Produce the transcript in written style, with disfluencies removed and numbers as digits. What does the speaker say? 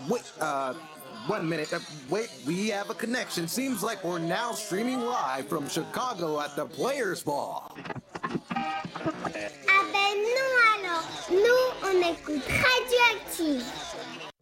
Wait, 1 minute. Wait, we have a connection. Seems like we're now streaming live from Chicago at the Players Ball. Ah ben non alors, nous on écoute Radioactive.